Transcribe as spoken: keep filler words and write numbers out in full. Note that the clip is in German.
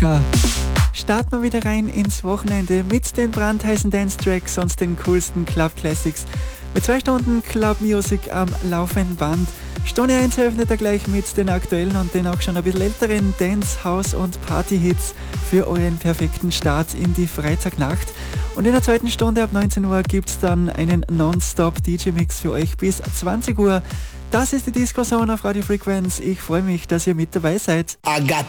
Starten wir wieder rein ins Wochenende mit den brandheißen Dance-Tracks und den coolsten Club-Classics. Mit zwei Stunden Club-Music am laufenden Band. Stunde eins eröffnet er gleich mit den aktuellen und den auch schon ein bisschen älteren Dance-, House- und Party-Hits für euren perfekten Start in die Freitagnacht. Und in der zweiten Stunde ab neunzehn Uhr gibt es dann einen Non-Stop-D J-Mix für euch bis zwanzig Uhr. Das ist die Disco Zone auf Radio Frequenz. Ich freue mich, dass ihr mit dabei seid. I got